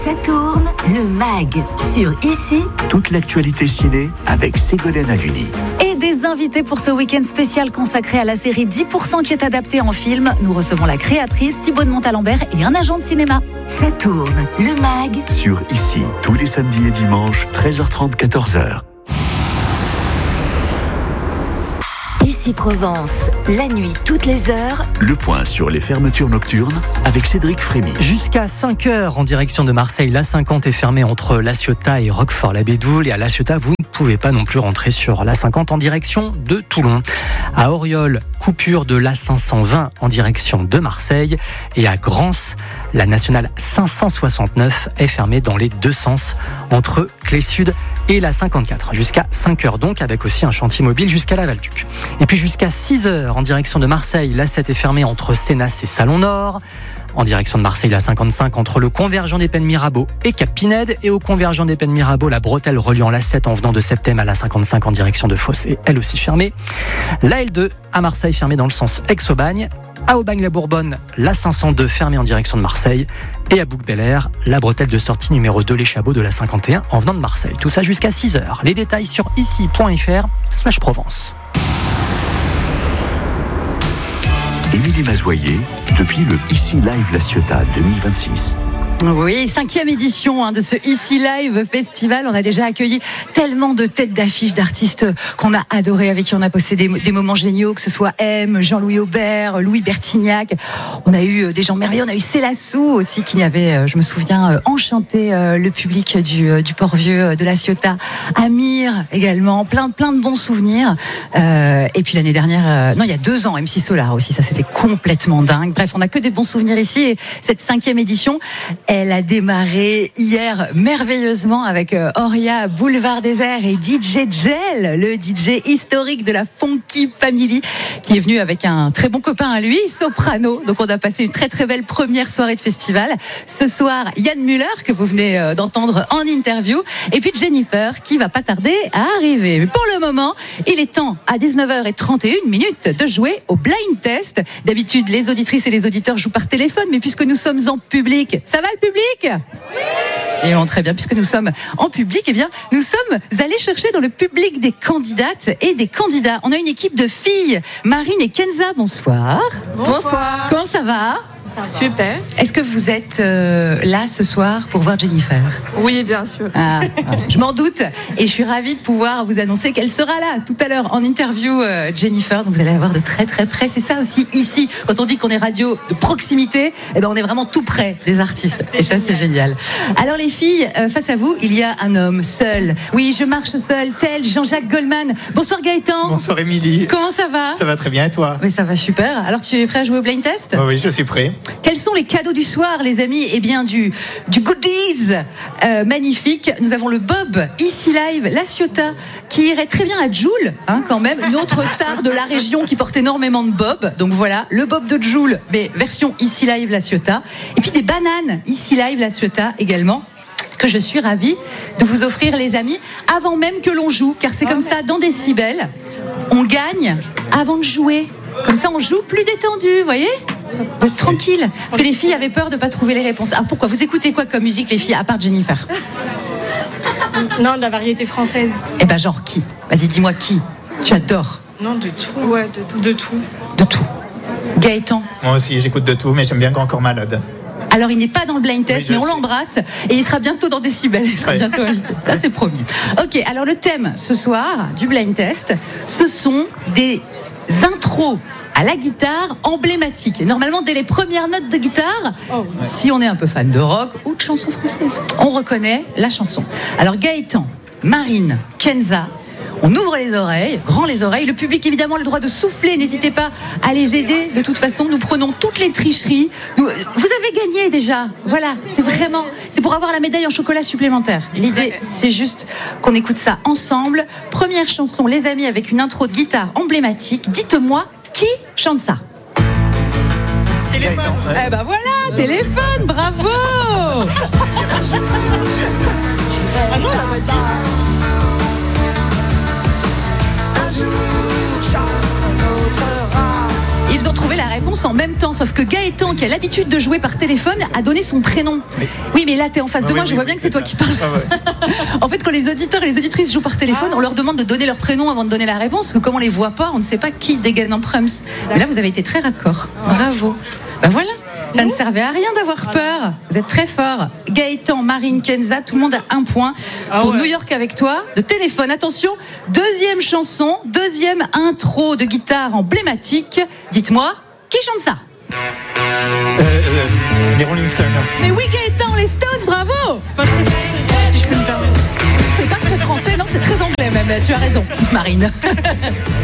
Ça tourne, le MAG sur Ici. Toute l'actualité ciné avec Ségolène Haluni. Et des invités pour ce week-end spécial consacré à la série 10% qui est adaptée en film. Nous recevons la créatrice Thibaut de Montalembert et un agent de cinéma. Ça tourne, le MAG Sur Ici, tous les samedis et dimanches, 13h30, 14h. Ici Provence, la nuit toutes les heures. Le point sur les fermetures nocturnes avec Cédric Frémy. Jusqu'à 5h en direction de Marseille, l'A50 est fermée entre La Ciotat et Roquefort-la-Bédoule. Et à La Ciotat, vous ne pouvez pas non plus rentrer sur l'A50 en direction de Toulon. À Auriol, coupure de l'A520 en direction de Marseille. Et à Grance, la nationale 569 est fermée dans les deux sens entre Clé-Sud et la 54. Jusqu'à 5h donc, avec aussi un chantier mobile jusqu'à la Valduc. Et puis jusqu'à 6h en direction de Marseille, l'A7 est fermée entre Sénas et Salon-Nord. En direction de Marseille, la 55 entre le convergent des Pennes Mirabeau et Cap-Pinède. Et au convergent des Pennes Mirabeau, la bretelle reliant l'A7 en venant de Septem à la 55 en direction de Fos est elle aussi fermée. La L2 à Marseille fermée dans le sens Aix-Aubagne. À Aubagne-la-Bourbonne, la 502 fermée en direction de Marseille. Et à Bouc-Bel-Air, la bretelle de sortie numéro 2, les Chabots de la 51 en venant de Marseille. Tout ça jusqu'à 6h. Les détails sur ici.fr/Provence. Émilie Mazoyer, depuis le Ici Live La Ciotat 2026. Oui, 5e édition de ce Ici Live Festival. On a déjà accueilli tellement de têtes d'affiche d'artistes qu'on a adoré, avec qui on a passé des moments géniaux, que ce soit M, Jean-Louis Aubert, Louis Bertignac. On a eu des gens merveilleux. On a eu Célassou aussi qui avait, je me souviens, enchanté le public du Port-Vieux de La Ciotat. Amir également, plein de bons souvenirs. Et puis l'année dernière, il y a 2 ans, MC Solar aussi, ça c'était complètement dingue. Bref, on a que des bons souvenirs ici. Et cette 5e édition, elle a démarré hier merveilleusement avec Auria, Boulevard Désert et DJ Gel, le DJ historique de la Funky Family, qui est venu avec un très bon copain à lui, Soprano. Donc on a passé une très très belle première soirée de festival. Ce soir, Yann Müller, que vous venez d'entendre en interview, et puis Jennifer, qui va pas tarder à arriver. Mais pour le moment, il est temps à 19h31 de jouer au blind test. D'habitude, les auditrices et les auditeurs jouent par téléphone, mais puisque nous sommes en public, ça va le public ? Oui. Et très bien, puisque nous sommes en public, eh bien, nous sommes allés chercher dans le public des candidates et des candidats. On a une équipe de filles. Marine et Kenza, bonsoir. Bonsoir. Comment ça va ? Super. Est-ce que vous êtes là ce soir pour voir Jennifer ? Oui, bien sûr. Je m'en doute, et je suis ravie de pouvoir vous annoncer qu'elle sera là tout à l'heure en interview, Jennifer. Donc vous allez la voir de très très près. C'est ça aussi ici, quand on dit qu'on est radio de proximité, on est vraiment tout près des artistes. Et ça, c'est génial. Alors les filles, face à vous, il y a un homme seul. Oui, je marche seul, tel Jean-Jacques Goldman. Bonsoir Gaëtan. Bonsoir Émilie. Comment ça va ? Ça va très bien, et toi ? Mais ça va super. Alors tu es prêt à jouer au blind test ? Oui, je suis prêt. Quels sont les cadeaux du soir, les amis ? Eh bien, du goodies magnifique. Nous avons le Bob Ici Live La Ciotat, qui irait très bien à Joule, quand même, une autre star de la région qui porte énormément de Bob. Donc voilà, le Bob de Joule, mais version Ici Live La Ciotat. Et puis des bananes Ici Live La Ciotat également, que je suis ravie de vous offrir, les amis, avant même que l'on joue, car c'est comme ça, dans Décibel, on gagne avant de jouer. Comme ça, on joue plus détendu, vous voyez ? Tranquille. Parce que les filles avaient peur de ne pas trouver les réponses. Ah, pourquoi ? Vous écoutez quoi comme musique, les filles, à part Jennifer ? Non, de la variété française. Eh ben, genre qui ? Vas-y, dis-moi qui tu adores. Non, de tout. Ouais, de tout. De tout. De tout. Gaëtan ? Moi aussi, j'écoute de tout, mais j'aime bien Grand Corps Malade. Alors, il n'est pas dans le blind test, mais on l'embrasse. Et il sera bientôt dans Décibel. Il sera bientôt invité. Ça, c'est promis. Ok, alors le thème ce soir du blind test, ce sont des intros à la guitare emblématiques. Et normalement, dès les premières notes de guitare, si on est un peu fan de rock ou de chansons françaises, on reconnaît la chanson. Alors Gaëtan, Marine, Kenza, on ouvre les oreilles, grand les oreilles. Le public, évidemment, a le droit de souffler. N'hésitez pas à les aider. De toute façon, nous prenons toutes les tricheries. Vous avez gagné déjà. Voilà, c'est pour avoir la médaille en chocolat supplémentaire. L'idée, c'est juste qu'on écoute ça ensemble. Première chanson, les amis, avec une intro de guitare emblématique. Dites-moi, qui chante ça ? Téléphone. Eh ben voilà, téléphone, bravo. Ah non, la magie. Il Ils ont trouvé la réponse en même temps, sauf que Gaëtan, qui a l'habitude de jouer par téléphone, a donné son prénom. Oui, mais là, t'es en face de moi, je vois bien que c'est toi qui parles. En fait, quand les auditeurs et les auditrices jouent par téléphone, on leur demande de donner leur prénom avant de donner la réponse, parce que comme on les voit pas, on ne sait pas qui dégaine en prums. Mais là, vous avez été très raccord. Bravo. Ben voilà. Ça ne servait à rien d'avoir peur. Vous êtes très fort. Gaëtan, Marine, Kenza, tout le monde a un point. Pour New York avec toi, de téléphone. Attention, deuxième chanson, deuxième intro de guitare emblématique. Dites-moi, qui chante ça ? Les Rolling Stones. Mais oui, Gaëtan, les Stones, bravo ! C'est pas très français, si je peux me permettre. C'est pas très français, non, c'est très anglais même. Tu as raison, Marine.